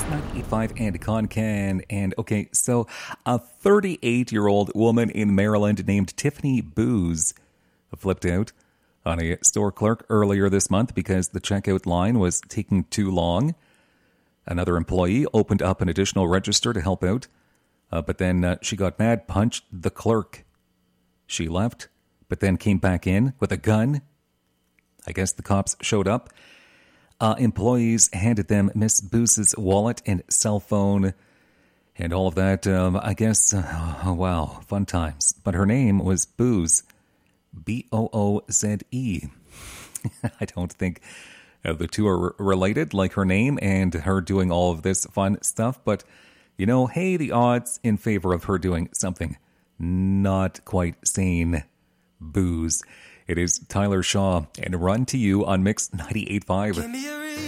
98.5 and Concan. And okay, so a 38-year-old woman in Maryland named Tiffany Booz flipped out on a store clerk earlier this month because the checkout line was taking too long. Another employee opened up an additional register to help out, but then she got mad, punched the clerk. She left, but then came back in with a gun. I guess the cops showed up. Employees handed them Miss Booz's wallet and cell phone and all of that. I guess, wow, fun times. But her name was Booz, Booze. I don't think the two are related, like her name and her doing all of this fun stuff. But, you know, hey, the odds in favor of her doing something not quite sane. Booze. It is Tyler Shaw and Run to You on Mix 98.5.